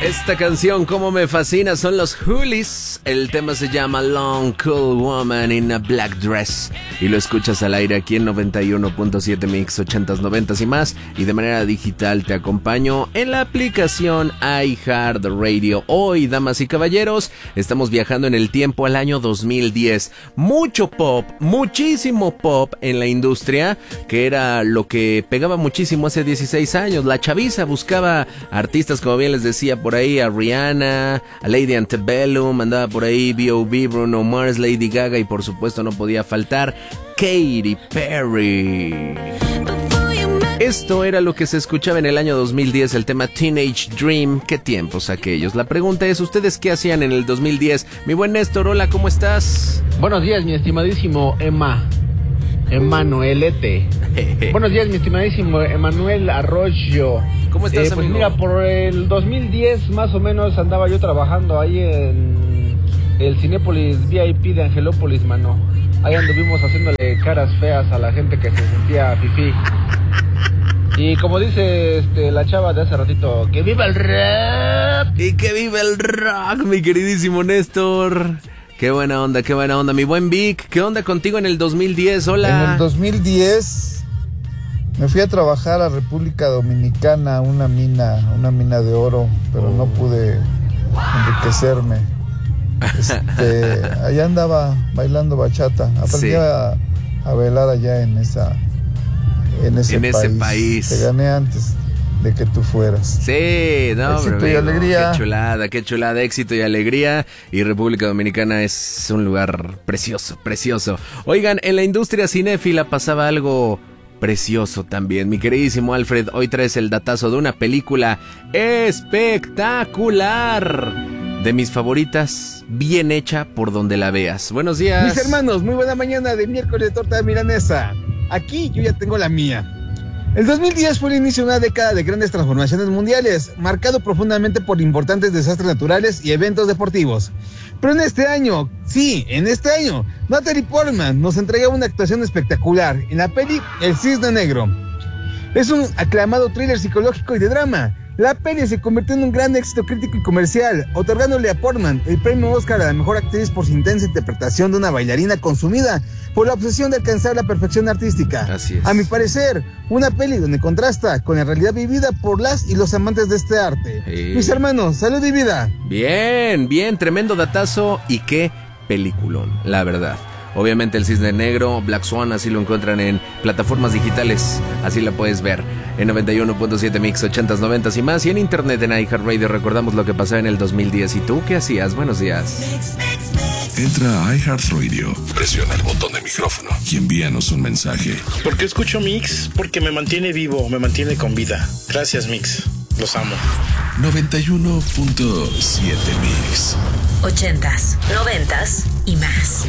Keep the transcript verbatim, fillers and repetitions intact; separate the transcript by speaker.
Speaker 1: Esta canción como me fascina son los Hoolies. El tema se llama Long Cool Woman in a Black Dress y lo escuchas al aire aquí en noventa y uno punto siete Mix ochentas, noventas y más, y de manera digital te acompaño en la aplicación iHeartRadio. Hoy, damas y caballeros, estamos viajando en el tiempo al año dos mil diez. Mucho pop, muchísimo pop en la industria, que era lo que pegaba muchísimo hace dieciséis años. La chaviza buscaba artistas, como bien les decía, por ahí a Rihanna, a Lady Antebellum, andaba por ahí B O B, Bruno Mars, Lady Gaga y por supuesto no podía faltar Katy Perry. Esto era lo que se escuchaba en el año dos mil diez, el tema Teenage Dream. ¿Qué tiempos aquellos? La pregunta es, ¿ustedes qué hacían en el dos mil diez? Mi buen Néstor, hola, ¿cómo estás?
Speaker 2: Buenos días, mi estimadísimo Emma. Emanuelete. Buenos días, mi estimadísimo Emanuel Arroyo.
Speaker 1: ¿Cómo estás,
Speaker 2: eh, pues
Speaker 1: amigo?
Speaker 2: Mira, por el dos mil diez más o menos andaba yo trabajando ahí en el Cinépolis V I P de Angelópolis, mano. Ahí anduvimos haciéndole caras feas a la gente que se sentía fifí. Y como dice este, la chava de hace ratito, ¡que viva el rap!
Speaker 1: ¡Y que viva el rock, mi queridísimo Néstor! Qué buena onda, qué buena onda. Mi buen Vic, ¿qué onda contigo en el dos mil diez? Hola.
Speaker 3: En el dos mil diez me fui a trabajar a República Dominicana, una mina, una mina de oro, pero oh. no pude enriquecerme. Este, allá andaba bailando bachata. Aprendí sí. a, a bailar allá en esa, en ese
Speaker 1: en
Speaker 3: país.
Speaker 1: ese país.
Speaker 3: Te gané antes de que tú fueras.
Speaker 1: Sí, no,
Speaker 3: éxito
Speaker 1: bro,
Speaker 3: y
Speaker 1: amigo,
Speaker 3: alegría.
Speaker 1: Qué chulada, qué chulada, éxito y alegría. Y República Dominicana es un lugar precioso, precioso. Oigan, en la industria cinéfila pasaba algo precioso también. Mi queridísimo Alfred, hoy traes el datazo de una película espectacular, de mis favoritas, bien hecha por donde la veas. Buenos días.
Speaker 4: Mis hermanos, muy buena mañana de miércoles de torta de milanesa. Aquí yo ya tengo la mía. El dos mil diez fue el inicio de una década de grandes transformaciones mundiales, marcado profundamente por importantes desastres naturales y eventos deportivos. Pero en este año, sí, en este año, Natalie Portman nos entrega una actuación espectacular en la peli El Cisne Negro. Es un aclamado thriller psicológico y de drama. La peli se convirtió en un gran éxito crítico y comercial, otorgándole a Portman el premio Oscar a la mejor actriz por su intensa interpretación de una bailarina consumida por la obsesión de alcanzar la perfección artística.
Speaker 1: Así es.
Speaker 4: A mi parecer, una peli donde contrasta con la realidad vivida por las y los amantes de este arte. Sí. Mis hermanos, salud y vida.
Speaker 1: Bien, bien, tremendo datazo y qué peliculón, la verdad. Obviamente El Cisne Negro, Black Swan, así lo encuentran en plataformas digitales, así la puedes ver en noventa y uno punto siete Mix ochentas, noventas y más, y en internet en iHeartRadio. Recordamos lo que pasaba en el dos mil diez. ¿Y tú qué hacías? Buenos días.
Speaker 5: Entra a iHeartRadio, presiona el botón de micrófono y envíanos un mensaje.
Speaker 6: ¿Por qué escucho Mix? Porque me mantiene vivo, me mantiene con vida. Gracias, Mix. Los amo.
Speaker 5: noventa y uno punto siete Mix.
Speaker 7: Ochentas, noventas y más.